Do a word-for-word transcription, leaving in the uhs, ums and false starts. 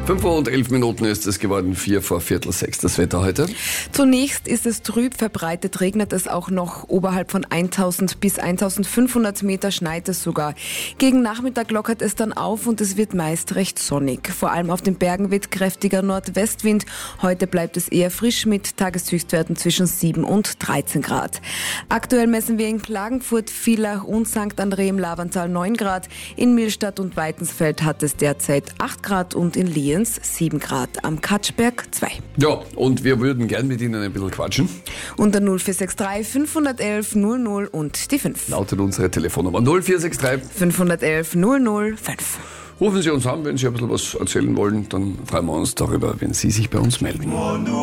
fünf Uhr und elf Minuten ist es geworden, vier vor Viertel sechs das Wetter heute. Zunächst ist es trüb, verbreitet regnet es auch noch. Oberhalb von tausend bis eintausendfünfhundert Meter schneit es sogar. Gegen Nachmittag lockert es dann auf und es wird meist recht sonnig. Vor allem auf den Bergen weht kräftiger Nordwestwind. Heute bleibt es eher frisch mit Tageshöchstwerten zwischen sieben und dreizehn Grad. Aktuell messen wir in Klagenfurt, Villach und Sankt André im Lavantal neun Grad. In Millstatt und Weitensfeld hat es derzeit acht Grad und in Lienz sieben Grad. Am Katschberg zwei. Ja, und wir würden gern mit Ihnen ein bisschen quatschen. Unter null vier sechs drei fünf eins eins null null und die fünf. Lautet unsere Telefonnummer null vier sechs drei fünf eins eins null null fünf. Rufen Sie uns an, wenn Sie ein bisschen was erzählen wollen, dann freuen wir uns darüber, wenn Sie sich bei uns melden.